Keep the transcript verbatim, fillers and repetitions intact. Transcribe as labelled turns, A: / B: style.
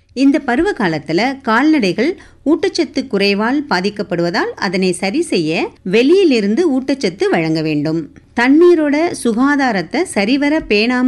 A: இந்த பருவ காலத்துல கால்நடைகள் ஊட்டச்சத்து குறைவால் பாதிக்கப்படுவதால் அதனை சரி செய்ய வெளியிலிருந்து ஊட்டச்சத்து வழங்க வேண்டும். தண்ணீரோட சுகாதாரத்தை சரிவர பேணாம